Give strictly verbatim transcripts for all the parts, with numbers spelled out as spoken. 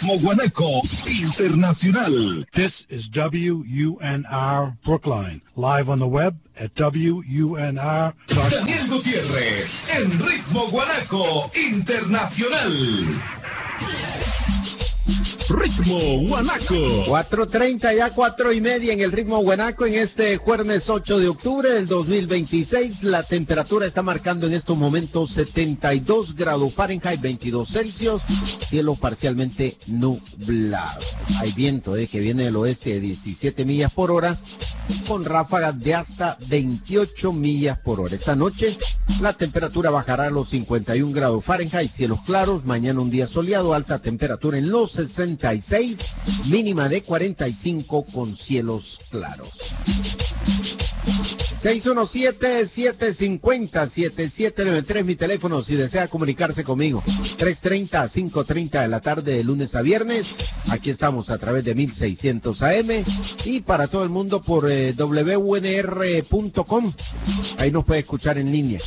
Ritmo Guanaco Internacional. This is W U N R Brookline, live on the web at W U N R dot com. Daniel Gutiérrez en Ritmo Guanaco Internacional. Ritmo Guanaco. cuatro treinta, ya cuatro y media en el Ritmo Guanaco en este jueves ocho de octubre del dos mil veintiséis. La temperatura está marcando en estos momentos setenta y dos grados Fahrenheit, veintidós Celsius, cielo parcialmente nublado. Hay viento eh, que viene del oeste de diecisiete millas por hora, con ráfagas de hasta veintiocho millas por hora. Esta noche la temperatura bajará a los cincuenta y un grados Fahrenheit, cielos claros. Mañana un día soleado, alta temperatura en los sesenta y seis, mínima de cuarenta y cinco con cielos claros. seis uno siete, siete cinco cero, siete siete nueve tres, mi teléfono si desea comunicarse conmigo. tres treinta a cinco treinta de la tarde de lunes a viernes. Aquí estamos a través de mil seiscientos A M y para todo el mundo por eh, W U N R punto com. Ahí nos puede escuchar en línea.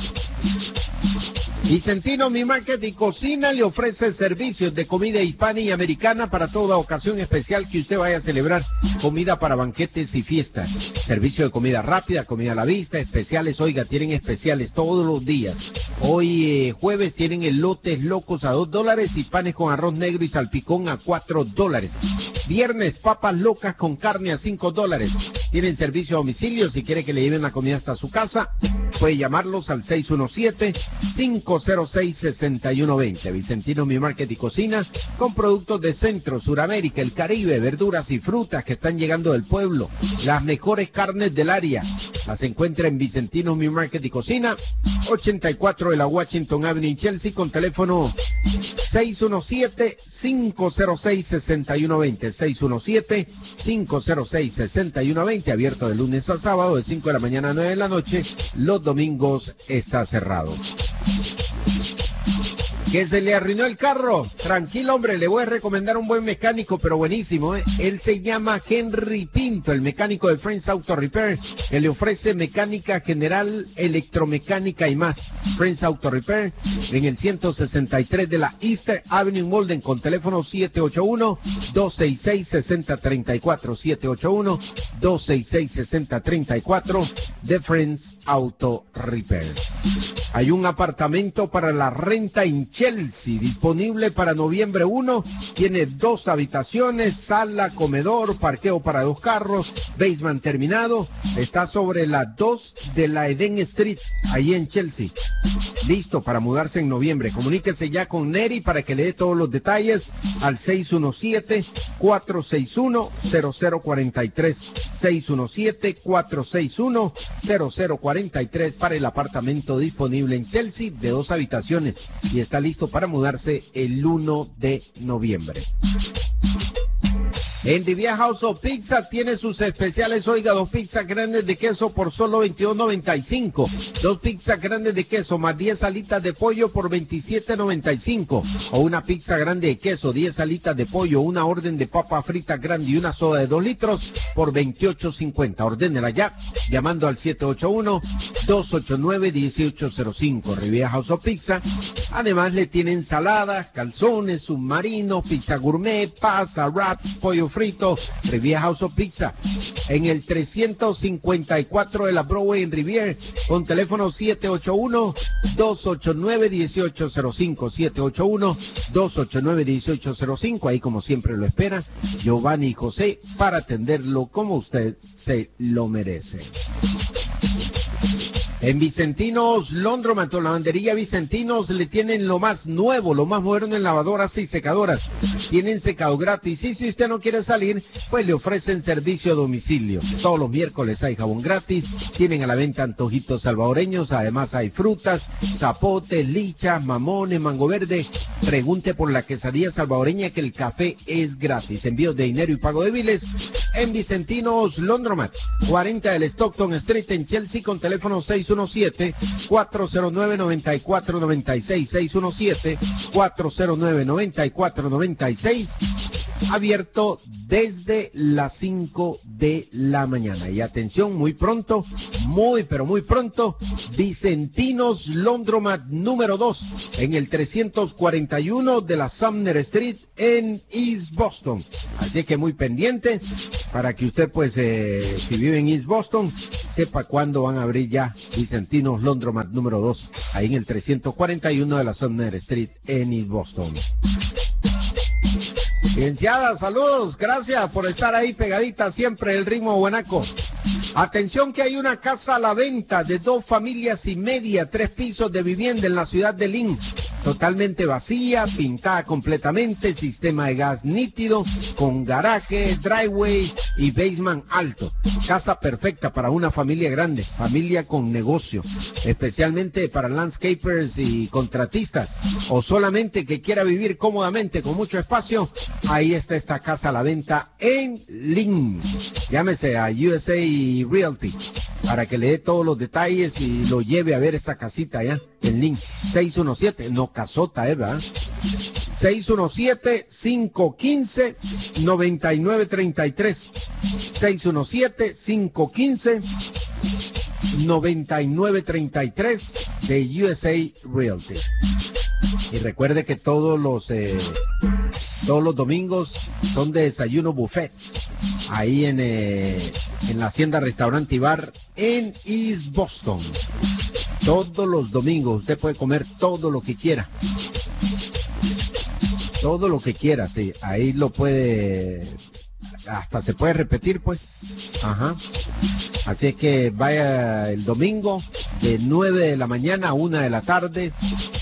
Vicentino Mi Market y Cocina le ofrece servicios de comida hispana y americana para toda ocasión especial que usted vaya a celebrar. Comida para banquetes y fiestas. Servicio de comida rápida, comida a la vista, especiales. Oiga, tienen especiales todos los días. Hoy eh, jueves tienen elotes locos a dos dólares y panes con arroz negro y salpicón a cuatro dólares. Viernes, papas locas con carne a cinco dólares. Tienen servicio a domicilio. Si quiere que le lleven la comida hasta su casa, puede llamarlos al seis uno siete, cinco cero seis, seis uno dos cero. Vicentino Mi Market y Cocina, con productos de Centro, Suramérica, el Caribe, verduras y frutas que están llegando del pueblo. Las mejores carnes del área las encuentra en Vicentino Mi Market y Cocina, ochenta y cuatro de la Washington Avenue en Chelsea, con teléfono seis uno siete, cinco cero seis, seis uno dos cero, seis uno siete, cinco cero seis, seis uno dos cero, abierto de lunes a sábado de cinco de la mañana a nueve de la noche. Los domingos está cerrado. ¿Que se le arruinó el carro? Tranquilo, hombre, le voy a recomendar un buen mecánico, pero buenísimo, ¿eh? Él se llama Henry Pinto, el mecánico de Friends Auto Repair, que le ofrece mecánica general, electromecánica y más. Friends Auto Repair, en el ciento sesenta y tres de la Easter Avenue Molden, con teléfono siete ocho uno, dos seis seis, seis cero tres cuatro, siete ocho uno, dos seis seis, seis cero tres cuatro, de Friends Auto Repair. Hay un apartamento para la renta en Chelsea, disponible para noviembre primero, tiene dos habitaciones, sala, comedor, parqueo para dos carros, basement terminado, está sobre la dos de la Eden Street, ahí en Chelsea. Listo para mudarse en noviembre. Comuníquese ya con Neri para que le dé todos los detalles al seis uno siete, cuatro seis uno, cero cero cuatro tres, seis uno siete, cuatro seis uno, cero cero cuatro tres para el apartamento disponible en Chelsea de dos habitaciones y está listo para mudarse el uno de noviembre. En Riviera House of Pizza tiene sus especiales. Oiga, dos pizzas grandes de queso por solo veintidós noventa y cinco. Dos pizzas grandes de queso más diez alitas de pollo por veintisiete noventa y cinco. O una pizza grande de queso, diez alitas de pollo, una orden de papa frita grande y una soda de dos litros por veintiocho cincuenta. Ordénela ya llamando al siete ocho uno, dos ocho nueve, uno ocho cero cinco. Riviera House of Pizza. Además le tiene ensaladas, calzones, submarinos, pizza gourmet, pasta, wraps, pollo frito. Riviera House of Pizza en el trescientos cincuenta y cuatro de la Broadway en Riviera, con teléfono siete ocho uno, dos ocho nueve, uno ocho cero cinco, siete ocho uno, dos ocho nueve, uno ocho cero cinco. Ahí como siempre lo espera Giovanni y José para atenderlo como usted se lo merece. En Vicentinos Laundromat, lavandería Vicentinos, le tienen lo más nuevo, lo más moderno en lavadoras y secadoras. Tienen secado gratis y si usted no quiere salir, pues le ofrecen servicio a domicilio. Todos los miércoles hay jabón gratis, tienen a la venta antojitos salvadoreños, además hay frutas, zapotes, lichas, mamones, mango verde. Pregunte por la quesadilla salvadoreña que el café es gratis. Envíos de dinero y pago de biles en Vicentinos Laundromat, cuarenta del Stockton Street en Chelsea, con teléfono seis uno siete, cuatro cero nueve, nueve cuatro nueve seis, seis uno siete, cuatro cero nueve, nueve cuatro nueve seis. abierto desde las cinco de la mañana. Y atención, muy pronto, muy pero muy pronto, Vicentinos Laundromat número dos en el trescientos cuarenta y uno de la Sumner Street en East Boston. Así que muy pendiente para que usted, pues, eh, si vive en East Boston, sepa cuándo van a abrir ya Vicentinos Laundromat número dos, ahí en el trescientos cuarenta y uno de la Sumner Street en East Boston. Licenciada, saludos, gracias por estar ahí pegadita siempre el ritmo guanaco. Atención que hay una casa a la venta de dos familias y media, tres pisos de vivienda en la ciudad de Lynn, totalmente vacía, pintada completamente, sistema de gas nítido, con garaje, driveway y basement alto. Casa perfecta para una familia grande, familia con negocio, especialmente para landscapers y contratistas, o solamente que quiera vivir cómodamente con mucho espacio. Ahí está esta casa a la venta en Lynn. Llámese a U S A Realty para que le dé todos los detalles y lo lleve a ver esa casita allá en Lynn. seis uno siete, no casota, ¿eh? ¿verdad? seis uno siete, cinco uno cinco, nueve nueve tres tres. seis uno siete, cinco uno cinco, nueve nueve tres tres de U S A Realty. Y recuerde que todos los eh, todos los domingos son de desayuno buffet ahí en eh, en la Hacienda Restaurante y Bar en East Boston. Todos los domingos usted puede comer todo lo que quiera. Todo lo que quiera, sí. Ahí lo puede, hasta se puede repetir, pues. Ajá. Así es que vaya el domingo de nueve de la mañana a una de la tarde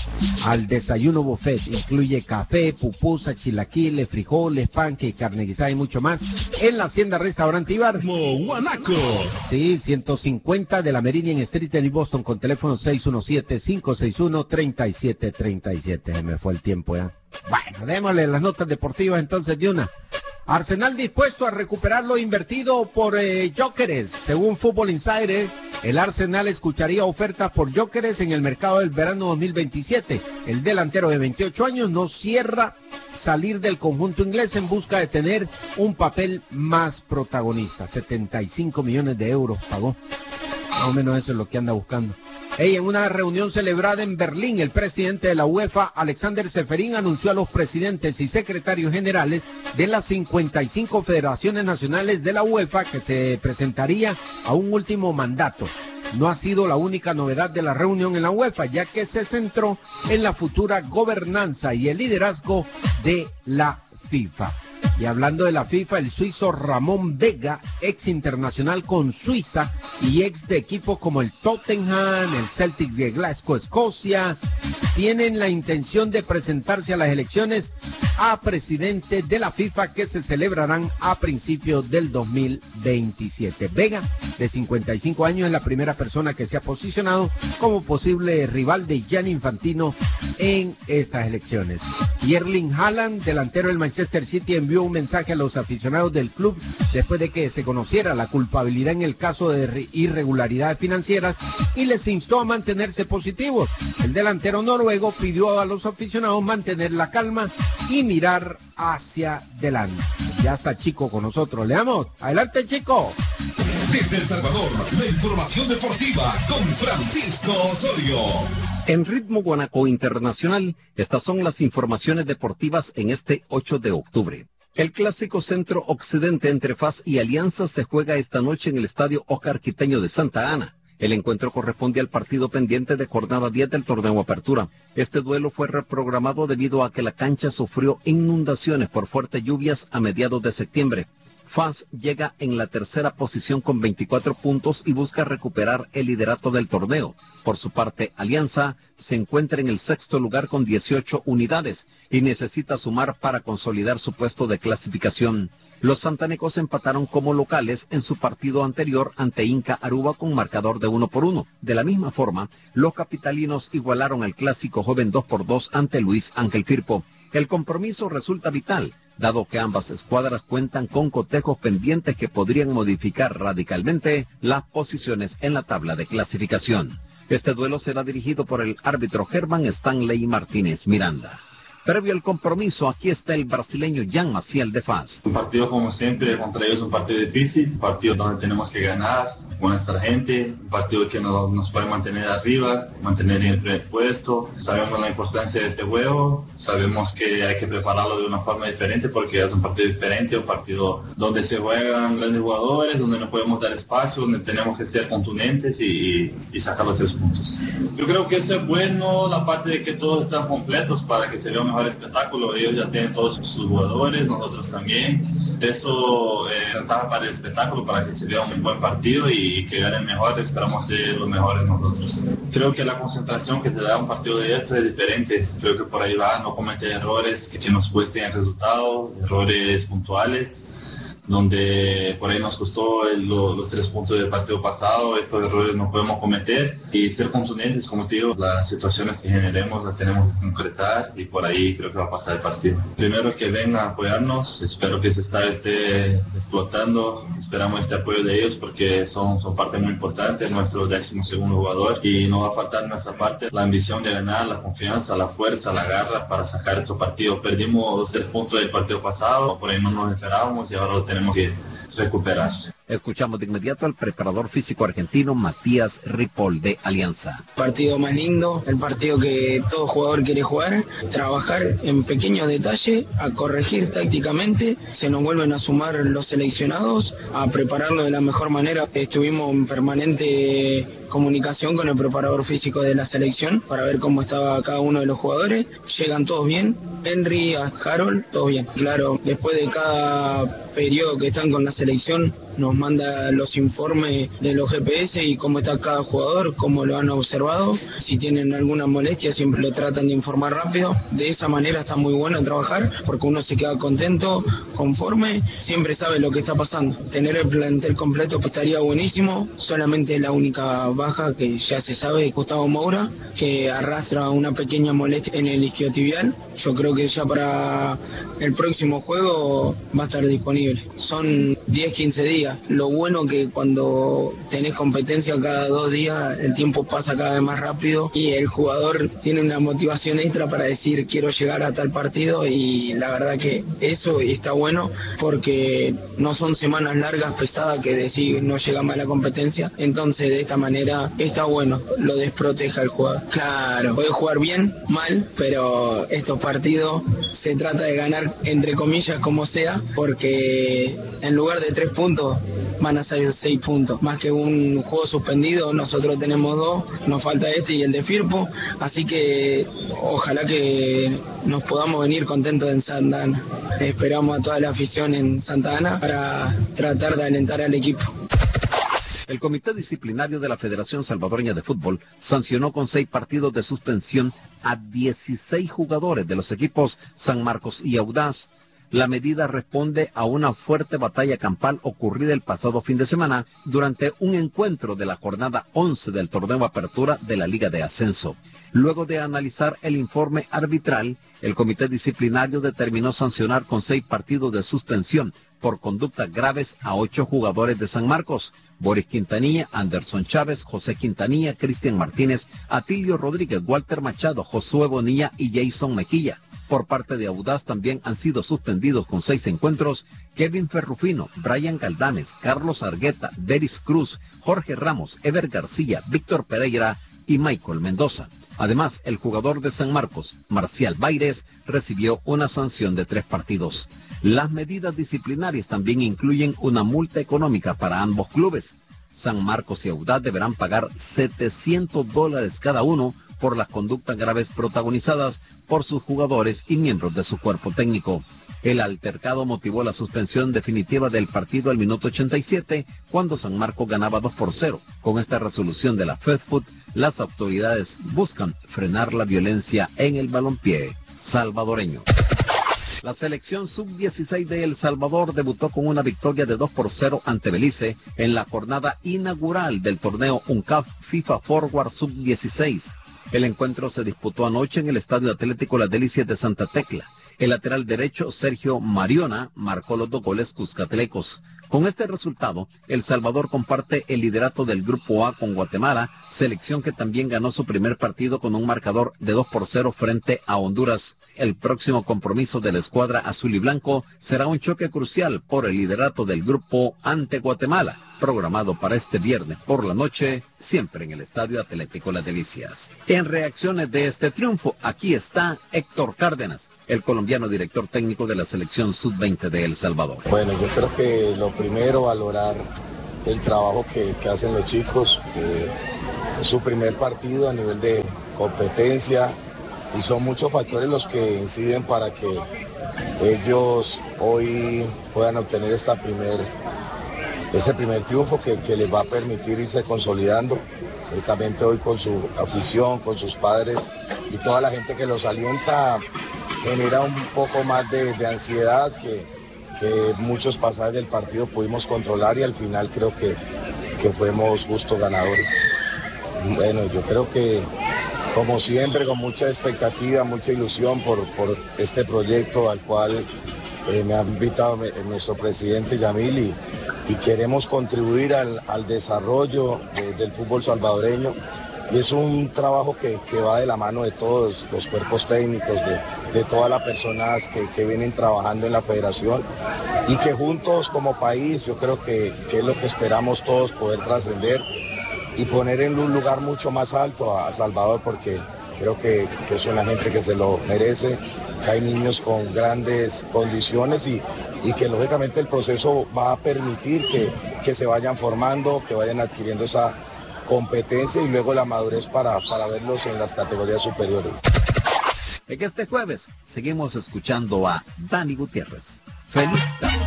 al desayuno buffet. Incluye café, pupusa, chilaquiles, frijoles, panque, carne guisada y mucho más en la Hacienda Restaurante y Bar Guanaco. Sí, ciento cincuenta de la Meridian Street en Boston, con teléfono seis uno siete, cinco seis uno, tres siete tres siete. Se me fue el tiempo ya. Bueno, démosle las notas deportivas entonces de una. Arsenal dispuesto a recuperar lo invertido por eh, Gyökeres. Según Football Insider, el Arsenal escucharía ofertas por Gyökeres en el mercado del verano dos mil veintisiete. El delantero de veintiocho años no cierra salir del conjunto inglés en busca de tener un papel más protagonista. setenta y cinco millones de euros pagó. Más o menos eso es lo que anda buscando. Hey, en una reunión celebrada en Berlín, el presidente de la UEFA, Alexander Seferin, anunció a los presidentes y secretarios generales de las cincuenta y cinco federaciones nacionales de la UEFA que se presentaría a un último mandato. No ha sido la única novedad de la reunión en la UEFA, ya que se centró en la futura gobernanza y el liderazgo de la FIFA. Y hablando de la FIFA, el suizo Ramón Vega, ex internacional con Suiza y ex de equipos como el Tottenham, el Celtic de Glasgow, Escocia, tienen la intención de presentarse a las elecciones a presidente de la FIFA que se celebrarán a principios del dos mil veintisiete. Vega, de cincuenta y cinco años, es la primera persona que se ha posicionado como posible rival de Gianni Infantino en estas elecciones. Y Erling Haaland, delantero del Manchester City, envió un mensaje a los aficionados del club después de que se conociera la culpabilidad en el caso de irregularidades financieras y les instó a mantenerse positivos. El delantero noruego pidió a los aficionados mantener la calma y mirar hacia adelante. Ya está Chico con nosotros. Leamos. Adelante, Chico. Desde El Salvador, la información deportiva con Francisco Osorio. En Ritmo Guanaco Internacional, estas son las informaciones deportivas en este ocho de octubre. El clásico Centro Occidente entre F A S y Alianza se juega esta noche en el Estadio Oscar Quiteño de Santa Ana. El encuentro corresponde al partido pendiente de jornada diez del torneo Apertura. Este duelo fue reprogramado debido a que la cancha sufrió inundaciones por fuertes lluvias a mediados de septiembre. F A S llega en la tercera posición con veinticuatro puntos y busca recuperar el liderato del torneo. Por su parte, Alianza se encuentra en el sexto lugar con dieciocho unidades y necesita sumar para consolidar su puesto de clasificación. Los santanecos empataron como locales en su partido anterior ante Inca Aruba con marcador de uno por uno. De la misma forma, los capitalinos igualaron al clásico joven dos por dos ante Luis Ángel Firpo. El compromiso resulta vital, dado que ambas escuadras cuentan con cotejos pendientes que podrían modificar radicalmente las posiciones en la tabla de clasificación. Este duelo será dirigido por el árbitro Germán Stanley Martínez Miranda. Previo al compromiso, aquí está el brasileño Jan Maciel de Faz. Un partido, como siempre, contra ellos es un partido difícil, un partido donde tenemos que ganar con nuestra gente, un partido que nos, nos puede mantener arriba, mantener en el primer puesto. Sabemos la importancia de este juego, sabemos que hay que prepararlo de una forma diferente porque es un partido diferente, un partido donde se juegan grandes jugadores, donde no podemos dar espacio, donde tenemos que ser contundentes y, y sacar los tres puntos. Yo creo que eso es bueno, la parte de que todos están completos para que se vea un mejor espectáculo. Ellos ya tienen todos sus jugadores, nosotros también. Eso es ventaja para el espectáculo, para que se vea un buen partido y que ganen mejor. Esperamos ser los mejores nosotros. Creo que la concentración que te da un partido de esto es diferente. Creo que por ahí va, no cometer errores que, que nos cuesten el resultado, errores puntuales, donde por ahí nos costó el, lo, los tres puntos del partido pasado. Estos errores no podemos cometer y ser contundentes, como te digo, las situaciones que generemos las tenemos que concretar y por ahí creo que va a pasar el partido. Primero que vengan a apoyarnos, espero que este estadio esté explotando, esperamos este apoyo de ellos porque son, son parte muy importante, nuestro décimo segundo jugador y no va a faltar nuestra parte la ambición de ganar, la confianza, la fuerza, la garra para sacar estos partidos. Perdimos los tres puntos del partido pasado, por ahí no nos esperábamos y ahora lo tenemos que recuperar. Escuchamos de inmediato al preparador físico argentino Matías Ripoll de Alianza. Partido más lindo, el partido que todo jugador quiere jugar, trabajar en pequeños detalles, a corregir tácticamente, se nos vuelven a sumar los seleccionados, a prepararlo de la mejor manera. Estuvimos en permanente comunicación con el preparador físico de la selección para ver cómo estaba cada uno de los jugadores. Llegan todos bien, Henry, Harold, todo bien. Claro, después de cada periodo que están con la selección nos manda los informes de los G P S y cómo está cada jugador, cómo lo han observado. Si tienen alguna molestia siempre lo tratan de informar rápido. De esa manera está muy bueno trabajar porque uno se queda contento, conforme, siempre sabe lo que está pasando. Tener el plantel completo pues, estaría buenísimo. Solamente la única baja que ya se sabe, Gustavo Moura, que arrastra una pequeña molestia en el isquiotibial. Yo creo que ya para el próximo juego va a estar disponible. Son diez a quince días. Lo bueno que cuando tenés competencia cada dos días el tiempo pasa cada vez más rápido y el jugador tiene una motivación extra para decir quiero llegar a tal partido y la verdad que eso está bueno porque no son semanas largas pesadas que decir no llegamos a la competencia, entonces de esta manera está bueno, lo desproteja el jugador. Claro, puede jugar bien, mal, pero estos partidos se trata de ganar entre comillas como sea porque en lugar de tres puntos van a ser seis puntos, más que un juego suspendido. Nosotros tenemos dos, nos falta este y el de Firpo, así que ojalá que nos podamos venir contentos en Santa Ana. Esperamos a toda la afición en Santa Ana para tratar de alentar al equipo. El Comité Disciplinario de la Federación Salvadoreña de Fútbol sancionó con seis partidos de suspensión a dieciséis jugadores de los equipos San Marcos y Audaz. La medida responde a una fuerte batalla campal ocurrida el pasado fin de semana durante un encuentro de la jornada once del torneo Apertura de la Liga de Ascenso. Luego de analizar el informe arbitral, el Comité Disciplinario determinó sancionar con seis partidos de suspensión por conductas graves a ocho jugadores de San Marcos: Boris Quintanilla, Anderson Chávez, José Quintanilla, Cristian Martínez, Atilio Rodríguez, Walter Machado, Josué Bonilla y Jason Mejía. Por parte de Audaz también han sido suspendidos con seis encuentros Kevin Ferrufino, Brian Galdames, Carlos Argueta, Deris Cruz, Jorge Ramos, Ever García, Víctor Pereira y Michael Mendoza. Además, el jugador de San Marcos, Marcial Baires, recibió una sanción de tres partidos. Las medidas disciplinarias también incluyen una multa económica para ambos clubes. San Marcos y Audaz deberán pagar setecientos dólares cada uno por las conductas graves protagonizadas por sus jugadores y miembros de su cuerpo técnico. El altercado motivó la suspensión definitiva del partido al minuto ochenta y siete, cuando San Marcos ganaba dos por cero. Con esta resolución de la FEDFUT, las autoridades buscan frenar la violencia en el balompié salvadoreño. La selección sub dieciséis de El Salvador debutó con una victoria de dos por cero ante Belice en la jornada inaugural del torneo UNCAF FIFA Forward sub dieciséis. El encuentro se disputó anoche en el Estadio Atlético Las Delicias de Santa Tecla. El lateral derecho Sergio Mariona marcó los dos goles cuscatlecos. Con este resultado, El Salvador comparte el liderato del Grupo A con Guatemala, selección que también ganó su primer partido con un marcador de dos por cero frente a Honduras. El próximo compromiso de la escuadra azul y blanco será un choque crucial por el liderato del Grupo ante Guatemala, programado para este viernes por la noche, siempre en el Estadio Atlético Las Delicias. En reacciones de este triunfo, aquí está Héctor Cárdenas, el colombiano director técnico de la selección sub veinte de El Salvador. Bueno, yo creo que lo primero, valorar el trabajo que, que hacen los chicos, eh, es su primer partido a nivel de competencia y son muchos factores los que inciden para que ellos hoy puedan obtener esta primer, ese primer triunfo que, que les va a permitir irse consolidando, únicamente hoy con su afición, con sus padres y toda la gente que los alienta, genera un poco más de, de ansiedad que, que muchos pasajes del partido pudimos controlar y al final creo que, que fuimos justos ganadores. Bueno, yo creo que como siempre con mucha expectativa, mucha ilusión por, por este proyecto al cual eh, me ha invitado nuestro presidente Yamil y, y queremos contribuir al, al desarrollo de, del fútbol salvadoreño. Y es un trabajo que, que va de la mano de todos los cuerpos técnicos, de, de todas las personas que, que vienen trabajando en la federación y que juntos como país yo creo que, que es lo que esperamos todos, poder trascender y poner en un lugar mucho más alto a Salvador, porque creo que, que es una gente que se lo merece, que hay niños con grandes condiciones y, y que lógicamente el proceso va a permitir que, que se vayan formando, que vayan adquiriendo esa competencia y luego la madurez para, para verlos en las categorías superiores. En este jueves seguimos escuchando a Dani Gutiérrez. ¡Feliz tarde!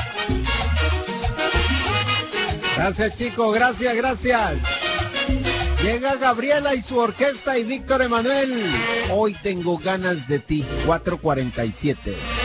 Gracias, chicos, gracias, gracias. Llega Gabriela y su orquesta y Víctor Emanuel. Hoy tengo ganas de ti, cuatro cuarenta y siete.